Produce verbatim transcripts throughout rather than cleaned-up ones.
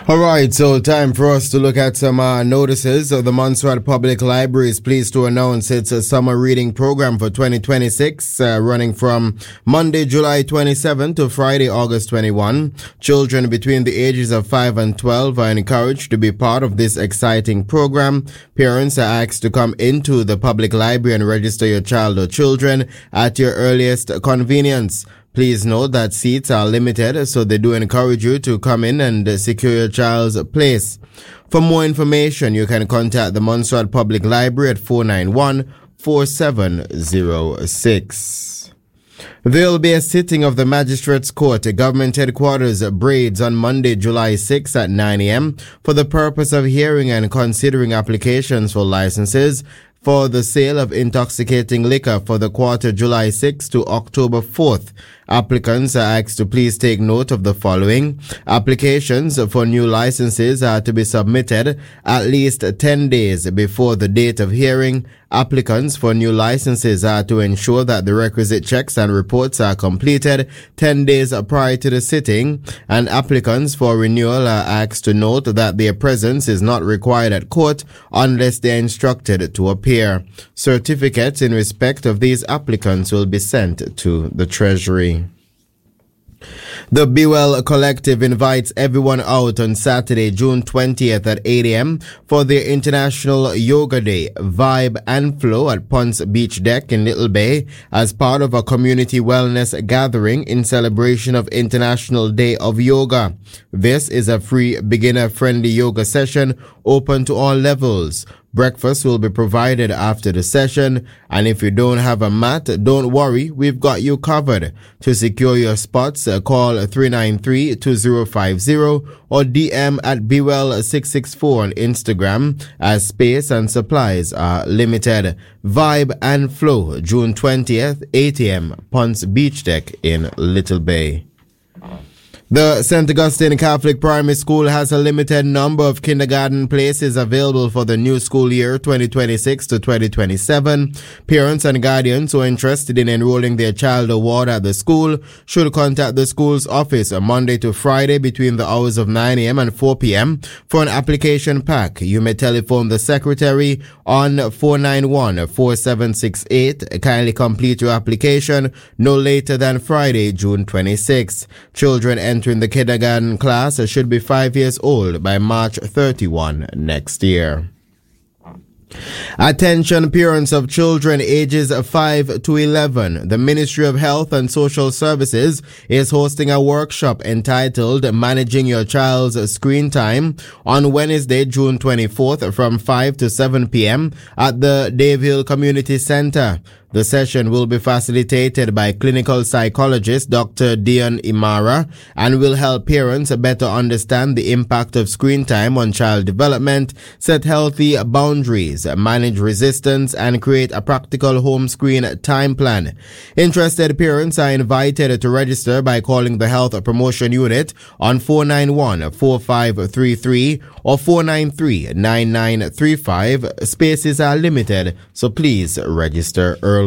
All right, so time for us to look at some uh, notices. So the Montserrat Public Library is pleased to announce its uh, summer reading program for twenty twenty-six, uh, running from Monday, July twenty-seventh to Friday, August twenty-first. Children between the ages of five and twelve are encouraged to be part of this exciting program. Parents are asked to come into the public library and register your child or children at your earliest convenience. Please note that seats are limited, so they do encourage you to come in and secure your child's place. For more information, you can contact the Montserrat Public Library at four nine one, four seven zero six. There will be a sitting of the Magistrates Court at Government Headquarters, Braids, on Monday, July sixth at nine a.m. for the purpose of hearing and considering applications for licenses for the sale of intoxicating liquor for the quarter July sixth to October fourth. Applicants are asked to please take note of the following. Applications for new licenses are to be submitted at least ten days before the date of hearing. Applicants for new licenses are to ensure that the requisite checks and reports are completed ten days prior to the sitting, and applicants for renewal are asked to note that their presence is not required at court unless they are instructed to appear. Certificates in respect of these applicants will be sent to the Treasury. The Be Well Collective invites everyone out on Saturday, June twentieth at eight a.m. for their International Yoga Day, Vibe and Flow at Ponce Beach Deck in Little Bay as part of a community wellness gathering in celebration of International Day of Yoga. This is a free beginner-friendly yoga session open to all levels. Breakfast will be provided after the session, and if you don't have a mat, don't worry, we've got you covered. To secure your spots, uh, call three nine three, two zero five zero or D M at Be Well six six four on Instagram, as space and supplies are limited. Vibe and Flow, June twentieth, eight a.m., Ponce Beach Deck in Little Bay. The Saint Augustine Catholic Primary School has a limited number of kindergarten places available for the new school year twenty twenty-six to twenty twenty-seven. Parents and guardians who are interested in enrolling their child or ward at the school should contact the school's office on Monday to Friday between the hours of nine a.m. and four p.m. for an application pack. You may telephone the secretary on four nine one, four seven six eight. Kindly complete your application no later than Friday, June twenty-sixth. Children enter in the kindergarten class should be five years old by March thirty-first next year. Attention parents of children ages five to eleven. The Ministry of Health and Social Services is hosting a workshop entitled Managing Your Child's Screen Time on Wednesday, June twenty-fourth from five to seven p.m. at the Dave Hill Community Center. The session will be facilitated by clinical psychologist Doctor Dion Imara and will help parents better understand the impact of screen time on child development, set healthy boundaries, manage resistance, and create a practical home screen time plan. Interested parents are invited to register by calling the Health Promotion Unit on four nine one, four five three three or four nine three, nine nine three five. Spaces are limited, so please register early.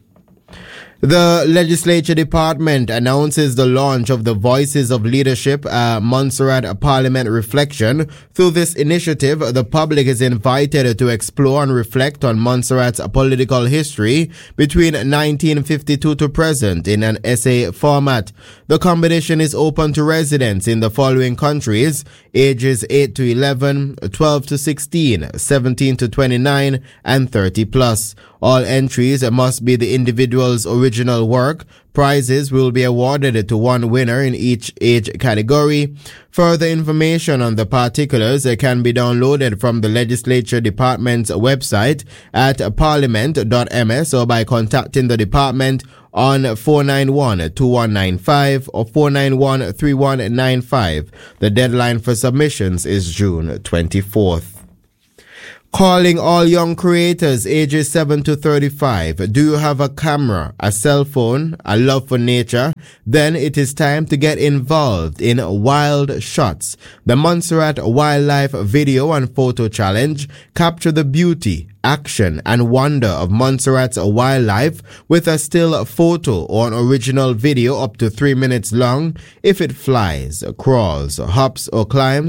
The Legislature Department announces the launch of the Voices of Leadership uh, Montserrat Parliament Reflection. Through this initiative, the public is invited to explore and reflect on Montserrat's political history between nineteen fifty-two to present in an essay format. The competition is open to residents in the following countries: ages eight to eleven, twelve to sixteen, seventeen to twenty-nine, and thirty plus. All entries must be the individual's original work. Prizes will be awarded to one winner in each age category. Further information on the particulars can be downloaded from the Legislature Department's website at parliament dot m s or by contacting the department on four nine one, two one nine five or four nine one, three one nine five. The deadline for submissions is June twenty-fourth. Calling all young creators ages seven to thirty-five. Do you have a camera, a cell phone, a love for nature? Then it is time to get involved in Wild Shots, the Montserrat Wildlife Video and Photo Challenge. Capture the beauty, action, and wonder of Montserrat's wildlife with a still photo or an original video up to three minutes long. If it flies, crawls, hops, or climbs,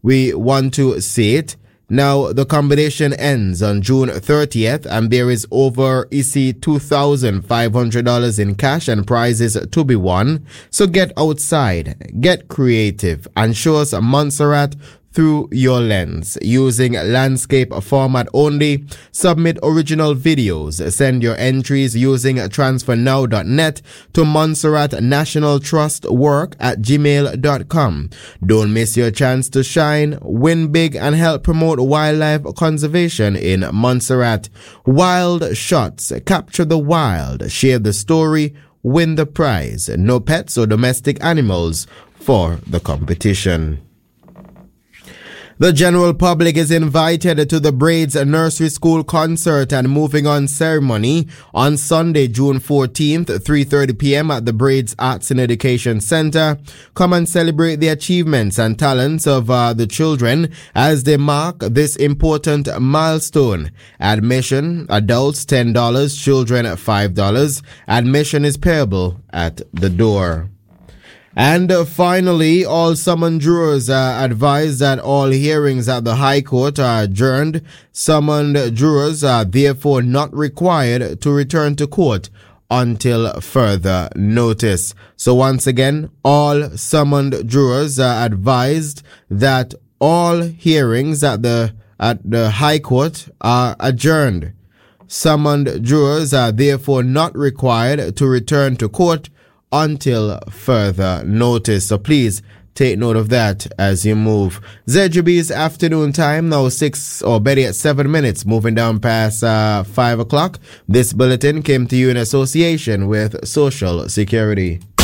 we want to see it. Now, the combination ends on June thirtieth, and there is over E C two thousand five hundred dollars in cash and prizes to be won. So get outside, get creative, and show us Montserrat through your lens. Using landscape format only, submit original videos. Send your entries using transfer now dot net to Montserrat National Trust Work at gmail dot com. Don't miss your chance to shine, win big, and help promote wildlife conservation in Montserrat. Wild Shots. Capture the wild. Share the story. Win the prize. No pets or domestic animals for the competition. The general public is invited to the Braids Nursery School concert and moving on ceremony on Sunday, June fourteenth, three thirty p.m. at the Braids Arts and Education Center. Come and celebrate the achievements and talents of uh, the children as they mark this important milestone. Admission, adults ten dollars, children five dollars. Admission is payable at the door. And uh, finally, all summoned jurors are advised that all hearings at the High Court are adjourned. Summoned jurors are therefore not required to return to court until further notice. So once again, all summoned jurors are advised that all hearings at the at the High Court are adjourned. Summoned jurors are therefore not required to return to court until further notice. So please take note of that as you move. Z G B's afternoon time now six or better yet seven minutes, moving down past uh, five o'clock. This bulletin came to you in association with Social Security.